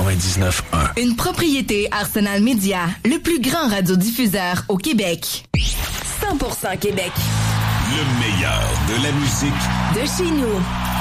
99.1. Une propriété Arsenal Média, le plus grand radiodiffuseur au Québec. 100% Québec. Le meilleur de la musique de chez nous.